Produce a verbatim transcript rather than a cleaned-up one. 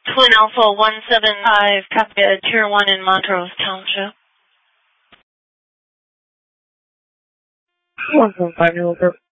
Twin Alpha one seven five, copy at Tier one in Montrose Township. one seven five, New York.